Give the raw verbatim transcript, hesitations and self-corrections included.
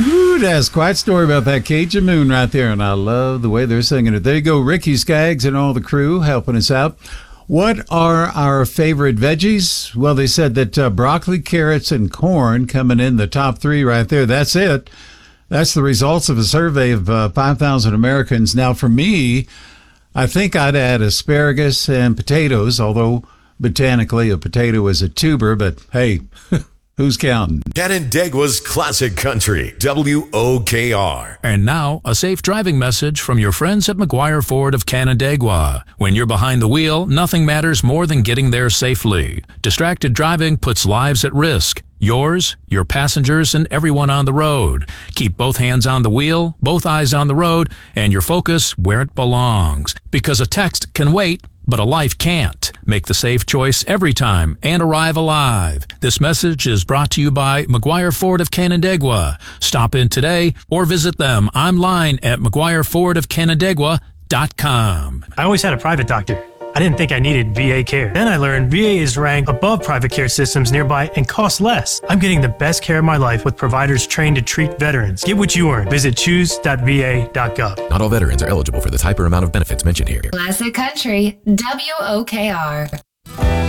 Ooh, that's quite a story about that Cajun Moon right there, and I love the way they're singing it. There you go, Ricky Skaggs and all the crew helping us out. What are our favorite veggies? Well, they said that uh, broccoli, carrots, and corn coming in the top three right there. That's it. That's the results of a survey of uh, five thousand Americans. Now, for me, I think I'd add asparagus and potatoes, although botanically a potato is a tuber, but hey, who's counting? Canandaigua's Classic Country, W O K R. And now, a safe driving message from your friends at McGuire Ford of Canandaigua. When you're behind the wheel, nothing matters more than getting there safely. Distracted driving puts lives at risk. Yours, your passengers, and everyone on the road. Keep both hands on the wheel, both eyes on the road, and your focus where it belongs. Because a text can wait, but a life can't. Make the safe choice every time and arrive alive. This message is brought to you by McGuire Ford of Canandaigua. Stop in today or visit them online at mcguire ford of canandaigua dot com. I always had a private doctor. I didn't think I needed V A care. Then I learned V A is ranked above private care systems nearby and costs less. I'm getting the best care of my life with providers trained to treat veterans. Get what you earn. Visit choose dot v a dot gov. Not all veterans are eligible for the type or amount of benefits mentioned here. Classic Country, W O K R.